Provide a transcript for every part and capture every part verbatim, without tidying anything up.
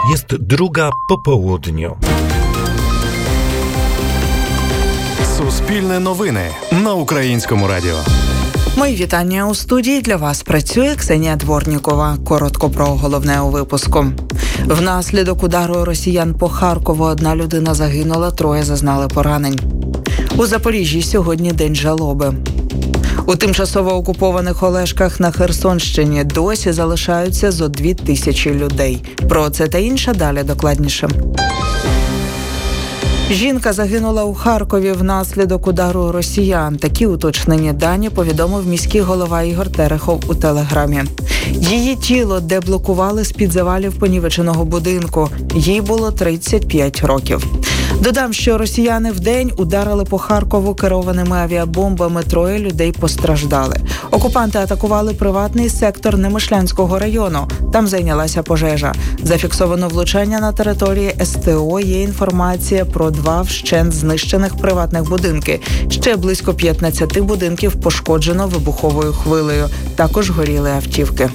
Jest druga po południu. Суспільне новини на Українському радіо. Мої вітання у студії. Для вас працює Ксенія Дворнікова. Коротко про головне у випуску. Внаслідок удару росіян по Харкову одна людина загинула, троє зазнали поранень. У Запоріжжі сьогодні день жалоби. У тимчасово окупованих Олешках на Херсонщині досі залишаються зо дві тисячі людей. Про це та інше далі докладніше. Жінка загинула у Харкові внаслідок удару росіян. Такі уточнені дані повідомив міський голова Ігор Терехов у Телеграмі. Її тіло деблокували з-під завалів понівеченого будинку. Їй було тридцять п'ять років. Додам, що росіяни вдень ударили по Харкову керованими авіабомбами, троє людей постраждали. Окупанти атакували приватний сектор Немишлянського району. Там зайнялася пожежа. Зафіксовано влучання на території ес те о. Є інформація про два вщент знищених приватних будинки. Ще близько п'ятнадцяти будинків пошкоджено вибуховою хвилею. Також горіли автівки.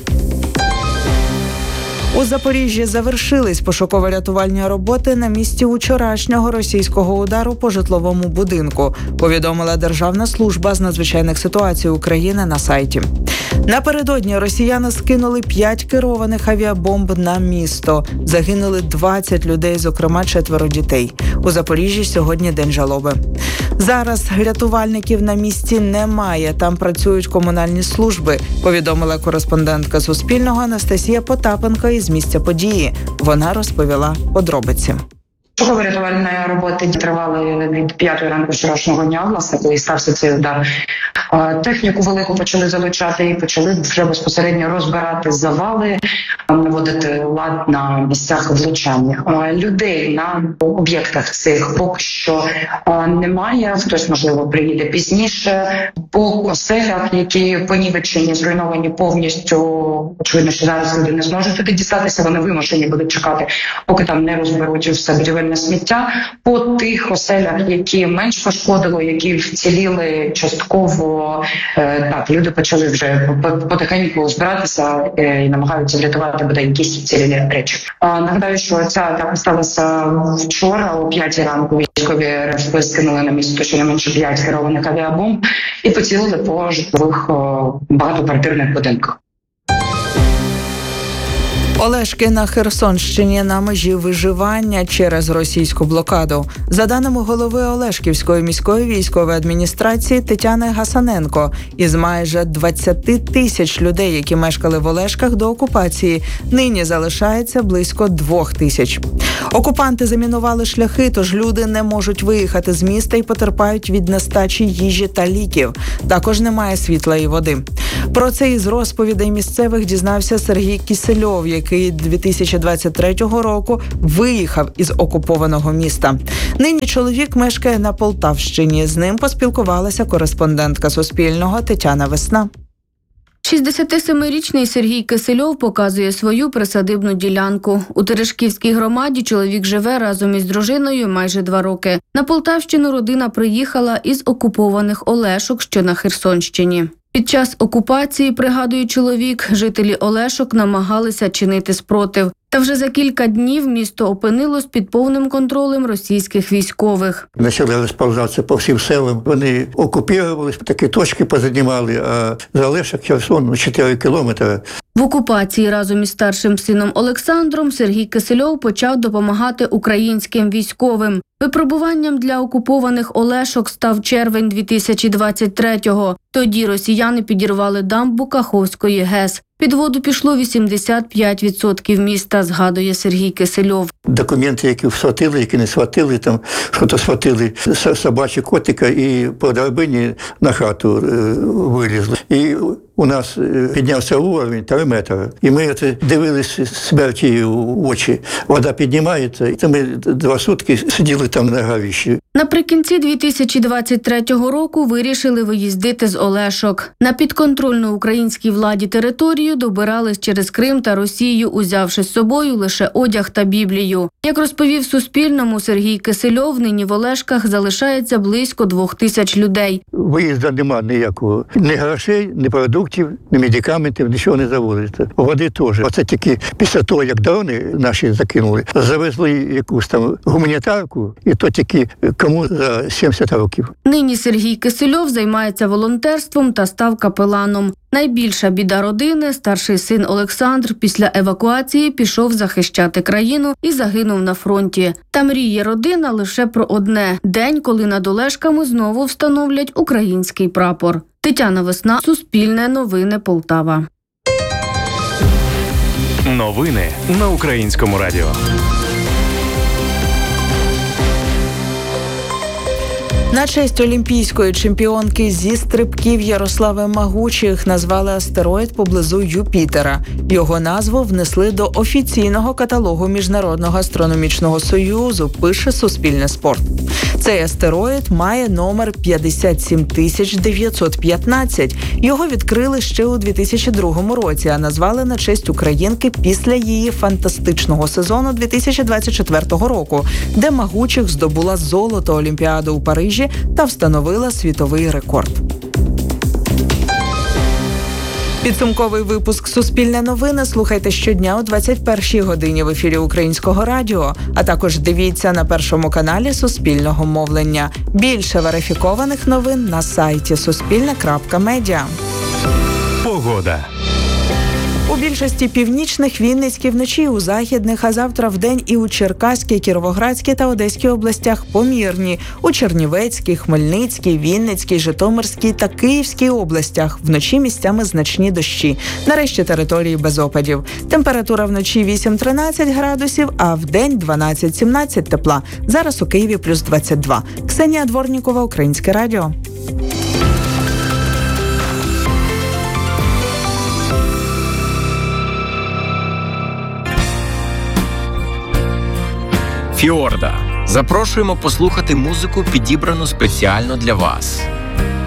У Запоріжжі завершились пошуково-рятувальні роботи на місці вчорашнього російського удару по житловому будинку, повідомила Державна служба з надзвичайних ситуацій України на сайті. Напередодні росіяни скинули п'ять керованих авіабомб на місто. Загинули двадцять людей, зокрема четверо дітей. У Запоріжжі сьогодні день жалоби. Зараз рятувальників на місці немає, там працюють комунальні служби, повідомила кореспондентка Суспільного Анастасія Потапенко із місця події. Вона розповіла подробиці. Пошуково-рятувальні роботи тривали від п'ятої ранку вчорашнього дня, власне, коли стався цей удар. Техніку велику почали залучати і почали вже безпосередньо розбирати завали, наводити лад на місцях влучання. Людей на об'єктах цих поки що немає, хтось, можливо, приїде пізніше. По оселях, які понівечені, зруйновані повністю, очевидно, що зараз люди не зможуть туди дістатися, вони вимушені будуть чекати, поки там не розберуть все будівельне сміття. По тих оселях, які менш пошкодило, які вціліли частково, так, люди почали вже потихеньку збиратися і намагаються врятувати бодай якісь вцілілі речі. Нагадаю, що ця атака сталася вчора о п'ятій ранку. Військові РФ скинули на місто щонайменше п'ять керованих авіабомб і поцілили по житлових багатоквартирних будинках. Олешки на Херсонщині на межі виживання через російську блокаду. За даними голови Олешківської міської військової адміністрації Тетяни Гасаненко, із майже двадцять тисяч людей, які мешкали в Олешках до окупації, нині залишається близько двох тисяч. Окупанти замінували шляхи, тож люди не можуть виїхати з міста і потерпають від нестачі їжі та ліків. Також немає світла і води. Про це із розповідей місцевих дізнався Сергій Кісельов, який дві тисячі двадцять третього року виїхав із окупованого міста. Нині чоловік мешкає на Полтавщині. З ним поспілкувалася кореспондентка Суспільного Тетяна Весна. шістдесятисемирічний Сергій Кисельов показує свою присадибну ділянку. У Терешківській громаді чоловік живе разом із дружиною майже два роки. На Полтавщину родина приїхала із окупованих Олешок, що на Херсонщині. Під час окупації, пригадує чоловік, жителі Олешок намагалися чинити спротив. Та вже за кілька днів місто опинилось під повним контролем російських військових. Почали розповзатися по всім селам. Вони окупувалися, такі точки позаднімали, а за Олешок Херсон чотири кілометри. В окупації разом із старшим сином Олександром Сергій Кисельов почав допомагати українським військовим. Випробуванням для окупованих Олешок став червень дві тисячі двадцять третього. Тоді росіяни підірвали дамбу Каховської ГЕС. Під воду пішло вісімдесят п'ять відсотків міста, згадує Сергій Кисельов. Документи, які схватили, які не схватили, там що-то схватили, собачі котика і по драбині на хату вилізли. І у нас піднявся уровень три метри. І ми дивилися смерті в очі. Вода піднімається, і ми два сутки сиділи там на горищі. Наприкінці дві тисячі двадцять третього року вирішили виїздити з Олешок. На підконтрольну українській владі територію добирались через Крим та Росію, узявши з собою лише одяг та Біблію. Як розповів Суспільному Сергій Кисельов, нині в Олешках залишається близько двох тисяч людей. Виїзду нема ніякого. Ні грошей, ні продуктів. продуктів, ні медикаментів, нічого не завозиться. Води теж. Оце тільки після того, як дрони наші закинули, завезли якусь там гуманітарку, і то тільки кому за сімдесят років. Нині Сергій Кисельов займається волонтерством та став капеланом. Найбільша біда родини – старший син Олександр після евакуації пішов захищати країну і загинув на фронті. Та мріє родина лише про одне – день, коли над Олешками знову встановлять український прапор. Тетяна Весна, Суспільне новини, Полтава. Новини на Українському радіо. На честь олімпійської чемпіонки зі стрибків Ярослави Магучих назвали астероїд поблизу Юпітера. Його назву внесли до офіційного каталогу Міжнародного астрономічного союзу, пише Суспільне спорт. Цей астероїд має номер п'ятдесят сім тисяч дев'ятсот п'ятнадцять. Його відкрили ще у дві тисячі другому році, а назвали на честь українки після її фантастичного сезону дві тисячі двадцять четвертого року, де Магучих здобула золото Олімпіади у Парижі та встановила світовий рекорд. Підсумковий випуск «Суспільне новини» слухайте щодня о двадцять першій годині в ефірі Українського радіо, а також дивіться на Першому каналі Суспільного мовлення. Більше верифікованих новин на сайті суспільне крапка медіа. Погода. У більшості північних, Вінницькій вночі, у західних, а завтра вдень і у Черкаській, Кіровоградській та Одеській областях помірні. У Чернівецькій, Хмельницькій, Вінницькій, Житомирській та Київській областях вночі місцями значні дощі. Нарешті території без опадів. Температура вночі вісім-тринадцять градусів, а вдень дванадцять-сімнадцять тепла. Зараз у Києві плюс двадцять два. Ксенія Дворнікова, Українське радіо. Фіорда. Запрошуємо послухати музику, підібрану спеціально для вас.